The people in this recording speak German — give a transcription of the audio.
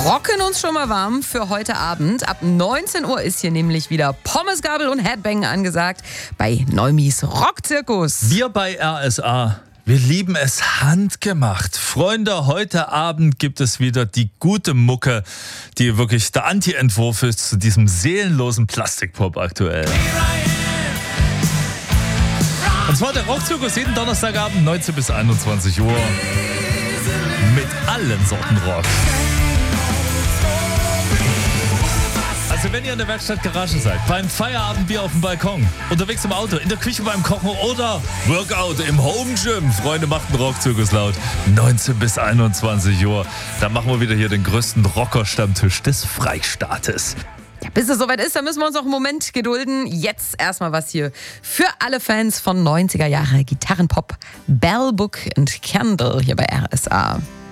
rocken uns schon mal warm für heute Abend. Ab 19 Uhr ist hier nämlich wieder Pommesgabel und Headbang angesagt bei Neumis Rockzirkus. Wir bei RSA, wir lieben es handgemacht. Freunde, heute Abend gibt es wieder die gute Mucke, die wirklich der Anti-Entwurf ist zu diesem seelenlosen Plastikpop aktuell. Und zwar der Rockzirkus jeden Donnerstagabend 19 bis 21 Uhr mit allen Sorten Rock. Also wenn ihr in der Werkstattgarage seid, beim Feierabendbier auf dem Balkon, unterwegs im Auto, in der Küche beim Kochen oder Workout im Home Gym, Freunde, macht einen Rockzirkus laut. 19 bis 21 Uhr. Da machen wir wieder hier den größten Rocker-Stammtisch des Freistaates. Ja, bis es soweit ist, da müssen wir uns noch einen Moment gedulden. Jetzt erstmal was hier für alle Fans von 90er Jahre Gitarrenpop. Bell, Book and Candle hier bei RSA.